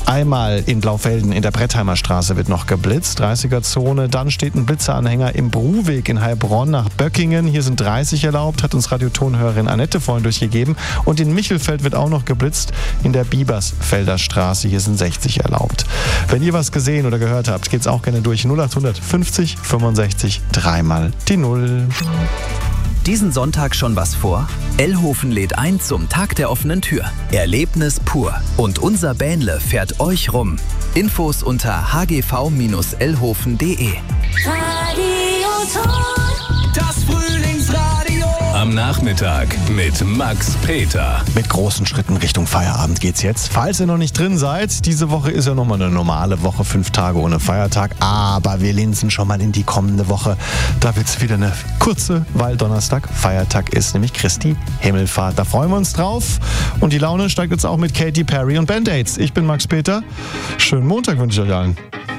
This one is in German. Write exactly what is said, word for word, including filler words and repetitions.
Einmal in Blaufelden in der Brettheimer Straße wird noch geblitzt, dreißiger-Zone. Dann steht ein Blitzeranhänger im Bruweg in Heilbronn nach Böckingen. Hier sind dreißig erlaubt, hat uns Radiotonhörerin Annette vorhin durchgegeben. Und in Michelfeld wird auch noch geblitzt in der Biebersfelder Straße. Hier sind sechzig erlaubt. Wenn ihr was gesehen oder gehört habt, geht's auch gerne durch. null acht fünfzig fünfundsechzig dreimal die Null. Diesen Sonntag schon was vor? Ellhofen lädt ein zum Tag der offenen Tür. Erlebnis pur. Und unser Bähnle fährt euch rum. Infos unter h g v Bindestrich ellhofen punkt d e. Das Frühlingsradio. Am Nachmittag mit Max Peter. Mit großen Schritten Richtung Feierabend geht's jetzt. Falls ihr noch nicht drin seid, diese Woche ist ja nochmal eine normale Woche, fünf Tage ohne Feiertag. Aber wir linsen schon mal in die kommende Woche. Da wird's wieder eine kurze, weil Donnerstag Feiertag ist, nämlich Christi Himmelfahrt. Da freuen wir uns drauf. Und die Laune steigt jetzt auch mit Katy Perry und Band-Aids. Ich bin Max Peter. Schönen Montag wünsche ich euch allen.